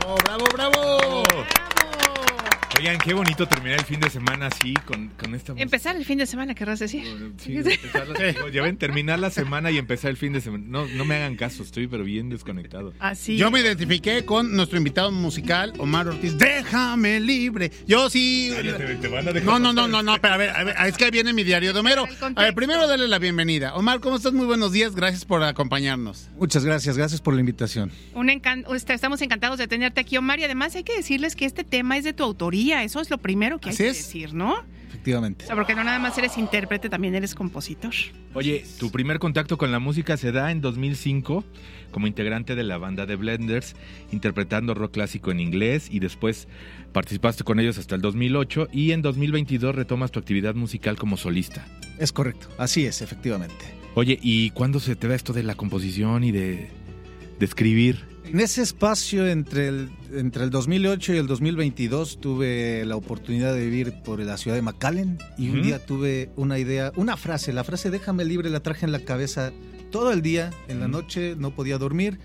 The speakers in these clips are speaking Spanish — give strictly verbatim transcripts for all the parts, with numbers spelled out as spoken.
¡Bravo, bravo, bravo! Oigan, qué bonito terminar el fin de semana así, con, con esta música. Empezar el fin de semana, querrás decir. Sí, empezar la, ya ven, terminar la semana y empezar el fin de semana. No, no me hagan caso, estoy pero bien desconectado. Así. Yo me identifiqué con nuestro invitado musical, Omar Ortiz. ¡Déjame libre! Yo sí... Cállate, te van a dejar No, no, no, pasar. no, no, pero a ver, a ver, es que ahí viene mi diario de Homero. A ver, primero dale la bienvenida. Omar, ¿cómo estás? Muy buenos días, gracias por acompañarnos. Muchas gracias, gracias por la invitación. Un encan- Estamos encantados de tenerte aquí, Omar, y además hay que decirles que este tema es de tu autoría. Eso es lo primero que hay Así que es. decir, ¿no? Efectivamente. O sea, porque no nada más eres intérprete, también eres compositor. Oye, tu primer contacto con la música se da en dos mil cinco como integrante de la banda de Blenders, interpretando rock clásico en inglés, y después participaste con ellos hasta el dos mil ocho, y en dos mil veintidós retomas tu actividad musical como solista. Es correcto, así es, efectivamente. Oye, ¿y cuándo se te da esto de la composición y de, de escribir? En ese espacio entre el, entre el dos mil ocho y el dos mil veintidós tuve la oportunidad de vivir por la ciudad de McAllen y un Ujú. día tuve una idea, una frase, la frase déjame libre la traje en la cabeza todo el día, en la Ujú. noche no podía dormir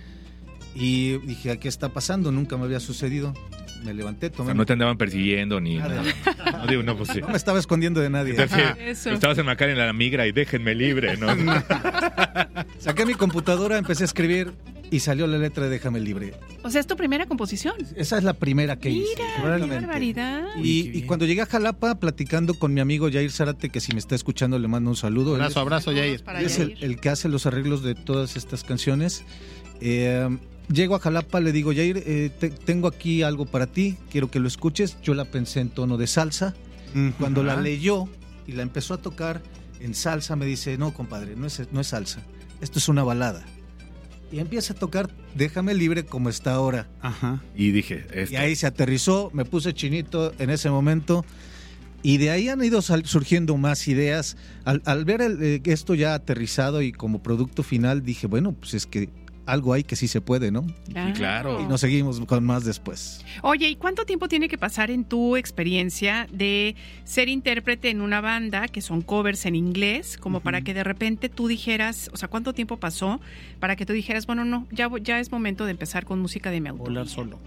y dije, ¿qué está pasando? Nunca me había sucedido. Me levanté, O tomé... sea, no te andaban persiguiendo ni Nada. nada. No digo, no, pues sí. No me estaba escondiendo de nadie. Entonces, Eso. estabas en Macar en la migra y déjenme libre, ¿no? Saqué mi computadora, empecé a escribir y salió la letra de Déjame libre. O sea, es tu primera composición. Esa es la primera que hice. Mira, qué realmente. barbaridad. Uy, qué Y, y bien. cuando llegué a Jalapa, platicando con mi amigo Yair Zárate, que si me está escuchando le mando un saludo. Él Abrazo, es- abrazo, Yair. Para él es el, Yair. el que hace los arreglos de todas estas canciones. Eh, llego a Jalapa, le digo, Yair, eh, te- tengo aquí algo para ti, quiero que lo escuches. Yo la pensé en tono de salsa. Cuando la Ajá. leyó y la empezó a tocar en salsa, me dice, no, compadre, no es, no es salsa, esto es una balada. Y empieza a tocar Déjame libre como está ahora. Ajá. Y dije, esto. Y ahí se aterrizó, me puse chinito en ese momento. Y de ahí han ido sal- surgiendo más ideas. Al, al ver el, eh, esto ya aterrizado y como producto final, dije, bueno, pues es que algo hay que sí se puede, ¿no? Sí, claro. Y nos seguimos con más después. Oye, ¿y cuánto tiempo tiene que pasar en tu experiencia de ser intérprete en una banda, que son covers en inglés, como para que de repente tú dijeras, o sea, ¿cuánto tiempo pasó para que tú dijeras, bueno, no, ya, voy- ya es momento de empezar con música de mi autoría? Volar solo.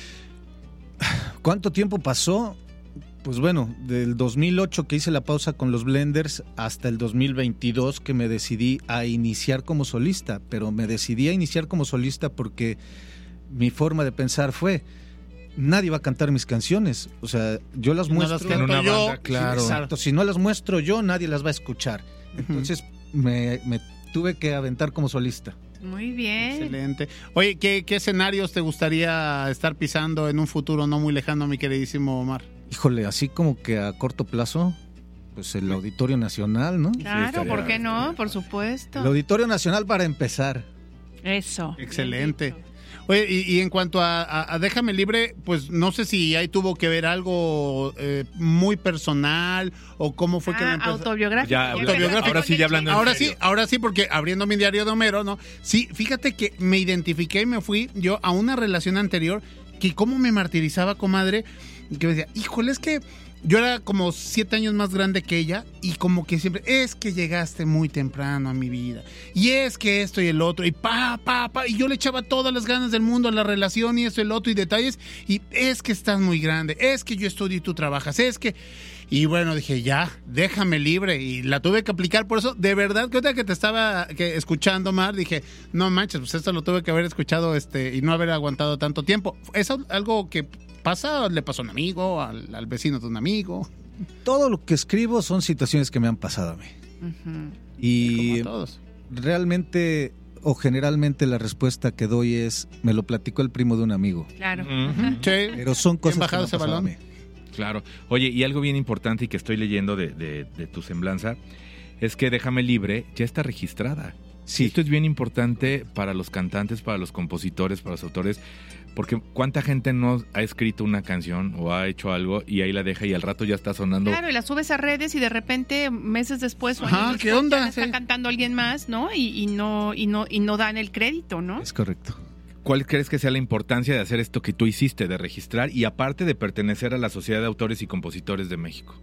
¿Cuánto tiempo pasó? Pues bueno, del dos mil ocho que hice la pausa con los Blenders hasta el dos mil veintidós que me decidí a iniciar como solista, pero me decidí a iniciar como solista porque mi forma de pensar fue, nadie va a cantar mis canciones, o sea, yo las Si no muestro las canto en una yo, banda, claro. Exacto, si no las muestro yo, nadie las va a escuchar. Entonces me, me tuve que aventar como solista. Muy bien. Excelente. Oye, ¿qué, ¿qué escenarios te gustaría estar pisando en un futuro no muy lejano, mi queridísimo Omar? Híjole, así como que a corto plazo, pues el Auditorio Nacional, ¿no? Claro, estaría- ¿por qué no? estaría- Por supuesto. El Auditorio Nacional para empezar. Eso. Excelente. Oye, y, y en cuanto a, a- a Déjame Libre, pues no sé si ahí tuvo que ver algo eh, muy personal o cómo fue que la Ah, empezó. autobiográfico. Ya, autobiográfico. ahora sí, ya hablando en Ahora serio. sí, ahora sí, porque abriendo mi diario de Homero, ¿no? Sí, fíjate que me identifiqué y me fui yo a una relación anterior que cómo me martirizaba, comadre, que me decía, híjole, es que yo era como siete años más grande que ella y como que siempre, es que llegaste muy temprano a mi vida y es que esto y el otro y pa, pa, pa, y yo le echaba todas las ganas del mundo a la relación y esto y el otro y detalles y es que estás muy grande, es que yo estudio y tú trabajas, es que... Y bueno, dije, ya, déjame libre. Y la tuve que aplicar. Por eso, de verdad, que ahorita que te estaba que, escuchando, Mar, dije, no manches, pues esto lo tuve que haber escuchado este y no haber aguantado tanto tiempo. ¿Es algo que pasa? ¿Le pasó a un amigo? ¿Al, al vecino de un amigo? Todo lo que escribo son situaciones que me han pasado a mí. Ujú. Y Como a todos. realmente o generalmente la respuesta que doy es, me lo platicó el primo de un amigo. Claro. Ujú. Sí. Pero son cosas que me bajado han ese pasado a balón. mí. Claro. Oye, y algo bien importante y que estoy leyendo de, de- de tu semblanza es que Déjame Libre ya está registrada. Sí. Esto es bien importante para los cantantes, para los compositores, para los autores, porque cuánta gente no ha escrito una canción o ha hecho algo y ahí la deja y al rato ya está sonando. Claro, y la subes a redes y de repente meses después o Ajá, años ¿qué después, onda? ya la está Sí. cantando alguien más, ¿no? Y, y no y no y no dan el crédito, ¿no? Es correcto. ¿Cuál crees que sea la importancia de hacer esto que tú hiciste, de registrar y aparte de pertenecer a la Sociedad de Autores y Compositores de México?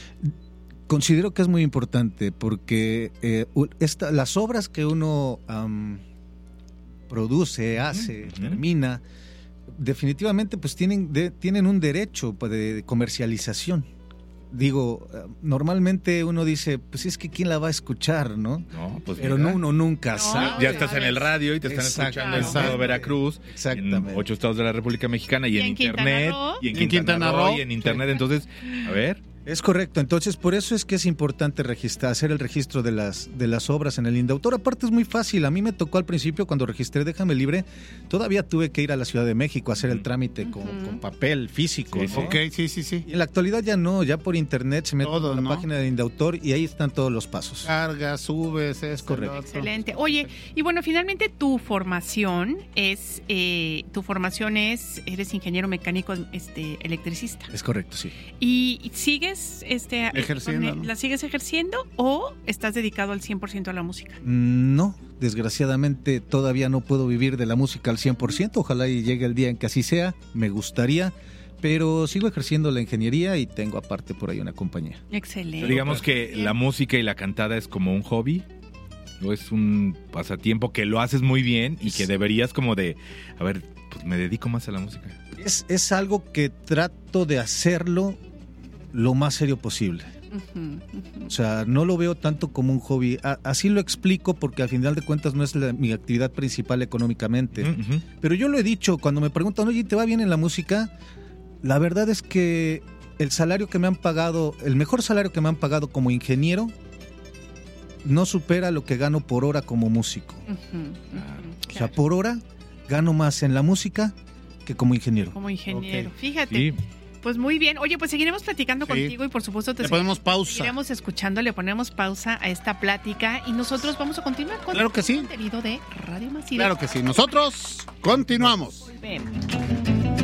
Considero que es muy importante porque eh, u- esta, las obras que uno am, produce, hace, Ujú. termina, definitivamente pues tienen, de, tienen un derecho de comercialización. Digo, normalmente uno dice, pues es que ¿quién la va a escuchar, no? No, pues Pero mira. no, uno nunca No, sabe. Ya estás en el radio y te están Exacto. escuchando en todo Veracruz, en Exactamente. ocho estados de la República Mexicana y, Y en, en Quintana internet, Roo. y en En Quintana, Quintana Roo, Roo. y en internet. Entonces, a ver, Es correcto, entonces por eso es que es importante registrar, hacer el registro de las de las obras en el Indautor. Aparte es muy fácil, a mí me tocó al principio cuando registré Déjame Libre, todavía tuve que ir a la Ciudad de México a hacer el trámite con, Ujú. con papel físico. Sí, ¿no? sí. Ok, sí, sí, sí. Y en la actualidad ya no, ya por internet se mete Todo, en la ¿no? página del Indautor y ahí están todos los pasos. Cargas, subes, es correcto. Excelente. Oye, y bueno, finalmente tu formación es, eh, tu formación es, eres ingeniero mecánico, este, electricista. Es correcto, sí. ¿Y sigues, este, Ejerciendo, con- ¿no? la sigues ejerciendo o estás dedicado al cien por ciento a la música? Mm, No, desgraciadamente todavía no puedo vivir de la música al cien por ciento, ojalá y llegue el día en que así sea, me gustaría, pero sigo ejerciendo la ingeniería y tengo aparte por ahí una compañía. Excelente. digamos que Bien. la música y la cantada es como un hobby o es un pasatiempo que lo haces muy bien y que deberías como de, a ver, pues me dedico más a la música. Es, es algo que trato de hacerlo lo más serio posible. Ujú, ujú. O sea, no lo veo tanto como un hobby. A- así lo explico porque al final de cuentas no es la- mi actividad principal económicamente. Ujú. Pero yo lo he dicho, cuando me preguntan, oye, ¿te va bien en la música? La verdad es que el salario que me han pagado, el mejor salario que me han pagado como ingeniero, no supera lo que gano por hora como músico. Ujú, ujú, O sea, claro. por hora gano más en la música que como ingeniero. Como ingeniero. Ok. Fíjate. Sí, Pues muy bien. Oye, pues seguiremos platicando Sí. contigo y por supuesto te Le ponemos pausa. seguiremos escuchando, le ponemos pausa a esta plática y nosotros vamos a continuar con Claro que sí. el contenido de Radio Masiva. Claro que sí. Nosotros continuamos. Volvemos.